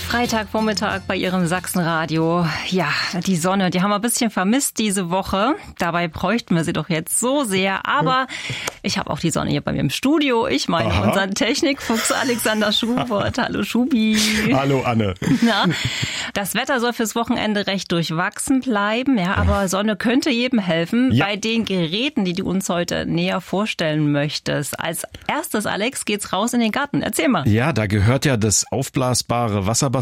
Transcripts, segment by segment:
Freitagvormittag bei Ihrem Sachsenradio. Ja, die Sonne, die haben wir ein bisschen vermisst diese Woche. Dabei bräuchten wir sie doch jetzt so sehr. Aber ich habe auch die Sonne hier bei mir im Studio. Ich meine unseren Technikfuchs Alexander Schubert. Hallo Schubi. Hallo Anne. Na, das Wetter soll fürs Wochenende recht durchwachsen bleiben. Ja, aber Sonne könnte jedem helfen. Ja. Bei den Geräten, die du uns heute näher vorstellen möchtest. Als erstes, Alex, geht's raus in den Garten. Erzähl mal. Ja, da gehört ja das aufblasbare Wasserbassin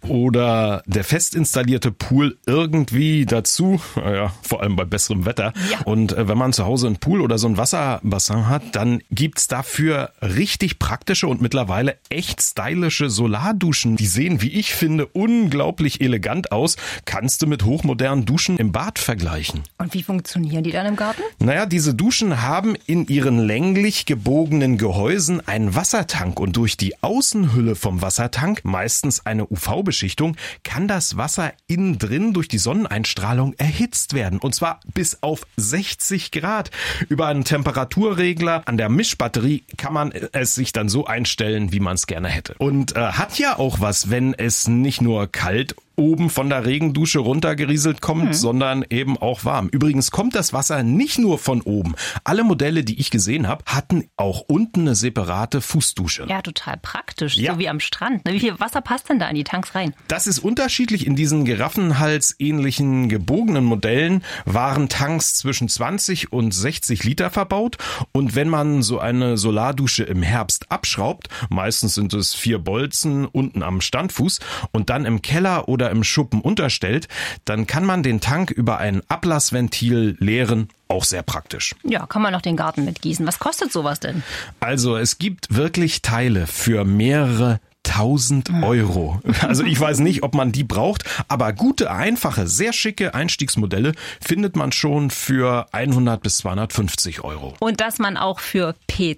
oder der fest installierte Pool irgendwie dazu, ja, vor allem bei besserem Wetter. Ja. Und wenn man zu Hause einen Pool oder so ein Wasserbassin hat, dann gibt's dafür richtig praktische und mittlerweile echt stylische Solarduschen. Die sehen, wie ich finde, unglaublich elegant aus. Kannst du mit hochmodernen Duschen im Bad vergleichen. Und wie funktionieren die dann im Garten? Naja, diese Duschen haben in ihren länglich gebogenen Gehäusen einen Wassertank und durch die Außenhülle vom Wassertank, meistens eine UV-Beschichtung, kann das Wasser innen drin durch die Sonneneinstrahlung erhitzt werden. Und zwar bis auf 60 Grad. Über einen Temperaturregler an der Mischbatterie kann man es sich dann so einstellen, wie man es gerne hätte. Und hat ja auch was, wenn es nicht nur kalt oben von der Regendusche runtergerieselt kommt, sondern eben auch warm. Übrigens kommt das Wasser nicht nur von oben. Alle Modelle, die ich gesehen habe, hatten auch unten eine separate Fußdusche. Ja, total praktisch, so wie am Strand. Wie viel Wasser passt denn da in die Tanks rein? Das ist unterschiedlich. In diesen Giraffenhals-ähnlichen gebogenen Modellen waren Tanks zwischen 20 und 60 Liter verbaut. Und wenn man so eine Solardusche im Herbst abschraubt, meistens sind es 4 Bolzen unten am Standfuß und dann im Keller oder im Schuppen unterstellt, dann kann man den Tank über ein Ablassventil leeren. Auch sehr praktisch. Ja, kann man noch den Garten mitgießen. Was kostet sowas denn? Also es gibt wirklich Teile für mehrere 1.000 Euro. Also ich weiß nicht, ob man die braucht, aber gute, einfache, sehr schicke Einstiegsmodelle findet man schon für 100 bis 250 Euro. Und dass man auch für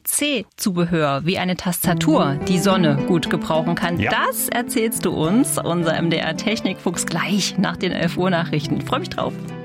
PC-Zubehör wie eine Tastatur die Sonne gut gebrauchen kann, das erzählst du uns, unser MDR-Technikfuchs, gleich nach den 11 Uhr Nachrichten. Ich freue mich drauf.